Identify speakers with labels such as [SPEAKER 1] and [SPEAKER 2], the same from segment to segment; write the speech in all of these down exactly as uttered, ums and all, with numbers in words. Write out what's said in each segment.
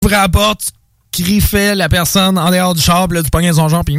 [SPEAKER 1] ouvrais la porte, griffais la personne en dehors du char, puis là, tu pognais son genre, puis...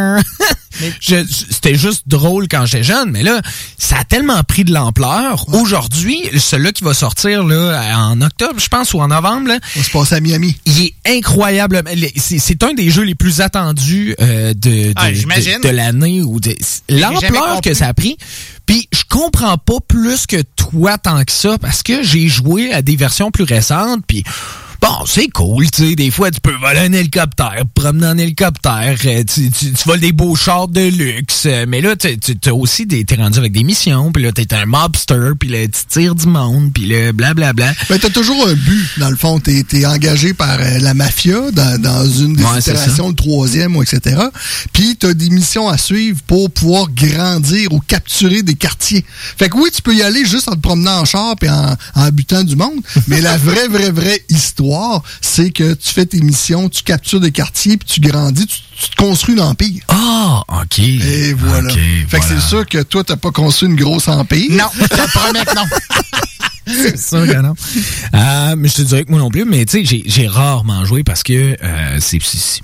[SPEAKER 1] Je, c'était juste drôle quand j'étais jeune, mais là, ça a tellement pris de l'ampleur. Ouais. Aujourd'hui, celui-là qui va sortir là en octobre, je pense, ou en novembre, là,
[SPEAKER 2] on se passe à Miami.
[SPEAKER 1] Il est incroyable. C'est, c'est un des jeux les plus attendus euh, de, de,
[SPEAKER 3] ah,
[SPEAKER 1] de, de l'année. Ou de, l'ampleur que ça a pris. Puis je comprends pas plus que toi tant que ça, parce que j'ai joué à des versions plus récentes, puis... Bon, c'est cool, tu sais, des fois, tu peux voler un hélicoptère, promener en hélicoptère, euh, tu, tu, tu voles des beaux chars de luxe, euh, mais là, tu t'as aussi des, t'es rendu avec des missions, puis là, t'es un mobster, puis là, tu tires du monde, puis là, blablabla.
[SPEAKER 2] Ben, t'as toujours un but, dans le fond. T'es, t'es engagé par euh, la mafia dans, dans une des
[SPEAKER 1] ouais,
[SPEAKER 2] itérations, le troisième, ou et cetera. Puis t'as des missions à suivre pour pouvoir grandir ou capturer des quartiers. Fait que oui, tu peux y aller juste en te promenant en char et en, en butant du monde, mais la vraie, vraie, vraie histoire, c'est que tu fais tes missions, tu captures des quartiers, puis tu grandis, tu, tu te construis un empire.
[SPEAKER 1] Ah, oh, OK.
[SPEAKER 2] Et voilà.
[SPEAKER 1] Okay,
[SPEAKER 2] fait
[SPEAKER 1] voilà.
[SPEAKER 2] que c'est sûr que toi, t'as pas construit une grosse empire.
[SPEAKER 3] Non, je te promets que non.
[SPEAKER 1] C'est sûr que non. Euh, mais je te dirais que moi non plus, mais tu sais, j'ai, j'ai rarement joué parce que euh, c'est... c'est, c'est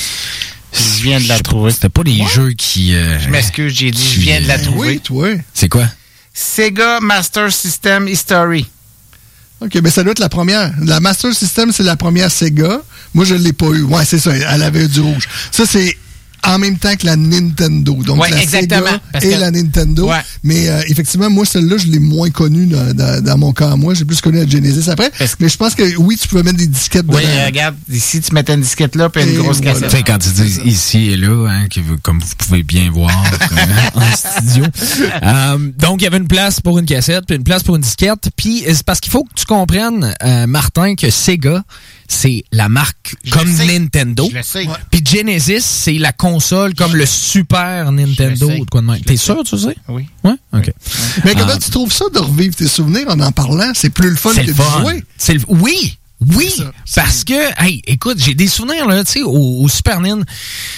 [SPEAKER 3] je viens de la trouver.
[SPEAKER 1] C'était pas des
[SPEAKER 3] ouais.
[SPEAKER 1] jeux qui... Euh,
[SPEAKER 3] je m'excuse, j'ai dit je viens de la trouver.
[SPEAKER 2] Oui, toi.
[SPEAKER 1] C'est quoi?
[SPEAKER 3] Sega Master System History.
[SPEAKER 2] OK, ben ça doit être la première. La Master System, c'est la première Sega. Moi, je ne l'ai pas eu. Ouais, c'est ça. Elle avait du rouge. Ça, c'est en même temps que la Nintendo. Donc,
[SPEAKER 3] ouais,
[SPEAKER 2] la
[SPEAKER 3] exactement,
[SPEAKER 2] Sega
[SPEAKER 3] parce
[SPEAKER 2] et
[SPEAKER 3] que...
[SPEAKER 2] la Nintendo.
[SPEAKER 3] Ouais.
[SPEAKER 2] Mais euh, effectivement, moi, celle-là, je l'ai moins connue dans, dans, dans mon cas à moi. J'ai plus connu la Genesis après. Parce... Mais je pense que oui, tu pouvais mettre des disquettes dedans.
[SPEAKER 3] Oui, euh, regarde, ici, tu mettais une disquette là puis une et grosse voilà. cassette.
[SPEAKER 1] Tu sais, quand tu dis ici et là, hein, que, comme vous pouvez bien voir en studio. Euh, donc, il y avait une place pour une cassette puis une place pour une disquette. Puis, c'est parce qu'il faut que tu comprennes, euh, Martin, que Sega, c'est la marque je comme Nintendo.
[SPEAKER 3] Je le sais.
[SPEAKER 1] Puis Genesis, c'est la console comme je le Super Nintendo ou de quoi de même. T'es sûr, tu sais?
[SPEAKER 3] Oui.
[SPEAKER 1] Ouais? OK.
[SPEAKER 2] Mais comment euh, tu trouves ça de revivre tes souvenirs en en parlant? C'est plus le fun
[SPEAKER 1] c'est
[SPEAKER 2] que
[SPEAKER 1] le
[SPEAKER 2] de
[SPEAKER 1] fun.
[SPEAKER 2] jouer.
[SPEAKER 1] C'est le Oui! Oui!
[SPEAKER 2] C'est ça,
[SPEAKER 1] parce
[SPEAKER 2] c'est...
[SPEAKER 1] que, hey, écoute, j'ai des souvenirs, là, tu sais, au, au Super Nintendo.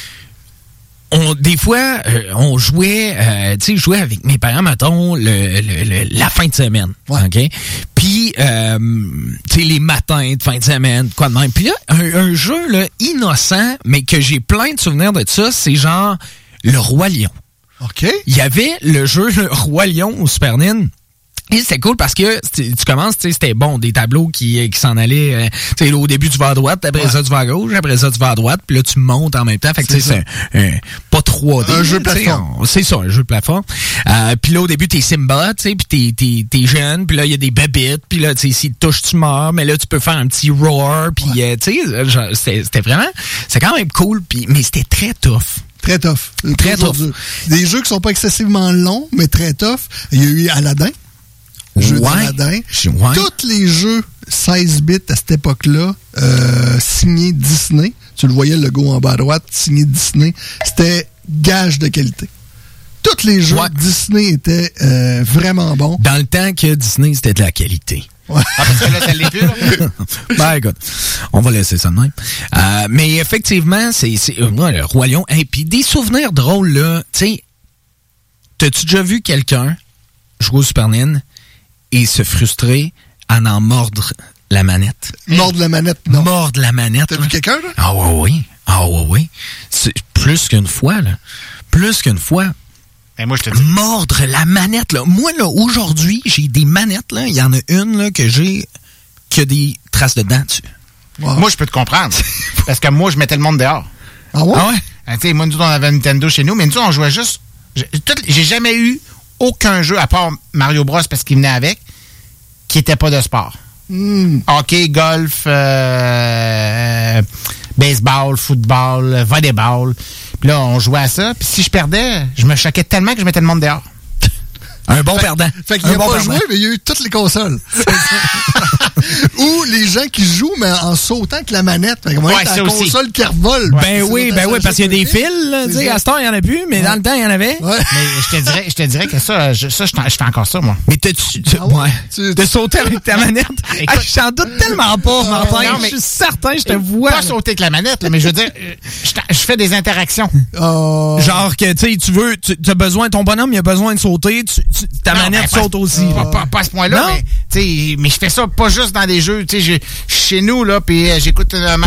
[SPEAKER 1] On, des fois, euh, on jouait, euh, tu sais, jouais avec mes parents, mettons, le, le, le, la fin de semaine, ouais. OK? Puis, euh, tu sais, les matins de fin de semaine, quoi de même. Puis là, un, un jeu, là, innocent, mais que j'ai plein de souvenirs de ça, c'est genre le Roi Lion.
[SPEAKER 2] OK.
[SPEAKER 1] Il y avait le jeu le Roi Lion au Super Nintendo. Et c'était cool parce que tu commences, tu sais, c'était bon, des tableaux qui, qui s'en allaient, euh, tu sais, au début tu vas à droite, après ouais. ça tu vas à gauche, après ça tu vas à droite, puis là tu montes en même temps. Fait que tu sais, c'est un, un, pas trois D.
[SPEAKER 2] Un jeu de plateforme.
[SPEAKER 1] C'est ça, un jeu de plateforme. Euh, puis là au début t'es Simba, tu sais, puis t'es, t'es, t'es jeune, puis là il y a des babites, puis là tu sais, si tu touches tu meurs, mais là tu peux faire un petit roar, puis ouais. euh, tu sais, c'était, c'était vraiment, c'est quand même cool, puis mais c'était très tough.
[SPEAKER 2] Très tough.
[SPEAKER 1] Très tough.
[SPEAKER 2] Des jeux qui sont pas excessivement longs, mais très tough. Il y a eu Aladdin. Jeu
[SPEAKER 1] ouais.
[SPEAKER 2] d'Aladin.
[SPEAKER 1] Ouais.
[SPEAKER 2] Tous les jeux seize bits à cette époque-là, euh, signés Disney. Tu le voyais, le logo en bas à droite, signé Disney. C'était gage de qualité. Tous les jeux ouais. Disney étaient euh, vraiment bons.
[SPEAKER 1] Dans le temps que Disney, c'était de la qualité.
[SPEAKER 2] Ouais.
[SPEAKER 3] Ah, parce que là, ça l'est plus, là.
[SPEAKER 1] Ben, écoute, on va laisser ça de même. Euh, mais effectivement, c'est, c'est euh, le Roi Lion. Et puis des souvenirs drôles, là. Tu sais, t'as-tu déjà vu quelqu'un jouer au Super Nintendo et se frustrer à en mordre la manette?
[SPEAKER 2] Mordre la manette, non.
[SPEAKER 1] Mordre la manette.
[SPEAKER 2] T'as vu quelqu'un, là?
[SPEAKER 1] Ah oui, oui. Ah oui, oui. C'est plus qu'une fois, là. Plus qu'une fois.
[SPEAKER 3] Et moi, je te dis.
[SPEAKER 1] Mordre la manette, là. Moi, là, aujourd'hui, j'ai des manettes, là. Il y en a une, là, que j'ai, qui a des traces de dents dessus.
[SPEAKER 3] Wow. Moi, je peux te comprendre. Parce que moi, je mettais le monde dehors.
[SPEAKER 2] Ah ouais?
[SPEAKER 1] Ah ouais?
[SPEAKER 3] Ah, tu sais, moi, nous, on avait un Nintendo chez nous, mais nous, on jouait juste. J'ai, tout, j'ai jamais eu aucun jeu, à part Mario Bros, parce qu'il venait avec, qui était pas de sport.
[SPEAKER 2] Mm.
[SPEAKER 3] Hockey, golf, euh, baseball, football, volleyball. Puis là, on jouait à ça. Puis si je perdais, je me choquais tellement que je mettais le monde dehors.
[SPEAKER 1] Un bon
[SPEAKER 2] fait,
[SPEAKER 1] perdant.
[SPEAKER 2] Fait qu'il
[SPEAKER 1] un
[SPEAKER 2] a
[SPEAKER 1] bon
[SPEAKER 2] pas
[SPEAKER 1] perdant.
[SPEAKER 2] joué, mais il y a eu toutes les consoles. Ou les gens qui jouent, mais en sautant avec la manette. Fait que
[SPEAKER 3] ouais,
[SPEAKER 2] t'as la
[SPEAKER 3] aussi.
[SPEAKER 2] console qui revole.
[SPEAKER 1] Ben oui, ben oui, parce qu'il y a des fils, là. Tu sais, à ce temps, il n'y en a plus, mais ouais. dans le temps, il y en avait.
[SPEAKER 2] Ouais.
[SPEAKER 3] Mais je te dirais, je te dirais que ça, je, ça, je, je fais encore ça, moi.
[SPEAKER 1] Mais t'as-tu, tu,
[SPEAKER 2] ah ouais,
[SPEAKER 1] ouais.
[SPEAKER 2] tu,
[SPEAKER 1] de sauter avec ta manette?
[SPEAKER 3] Écoute,
[SPEAKER 1] ah, je t'en doute tellement pas,
[SPEAKER 3] euh,
[SPEAKER 1] Martin.
[SPEAKER 3] non, mais,
[SPEAKER 1] je suis certain, je te vois.
[SPEAKER 3] Pas sauter avec la manette, là, mais je veux dire, je, je fais des interactions.
[SPEAKER 2] Oh.
[SPEAKER 1] Genre que, tu sais, tu veux, tu as besoin, ton bonhomme, il a besoin de sauter, tu, tu, ta
[SPEAKER 3] Non,
[SPEAKER 1] manette
[SPEAKER 3] ben,
[SPEAKER 1] saute
[SPEAKER 3] pas,
[SPEAKER 1] aussi.
[SPEAKER 3] Pas, pas, pas à ce point-là,
[SPEAKER 1] Non?
[SPEAKER 3] mais, tu sais, mais je fais ça pas juste dans des jeux. Tu sais, chez nous, là, puis euh, j'écoute un